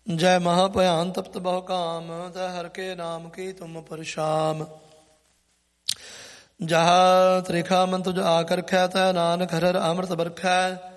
जय महाभयान तप्त बहु काम तय हर के नाम की तुम परशाम। जहा त्रिखा मन तुझ आकर ख्या तय नानक हर अमृत बरखै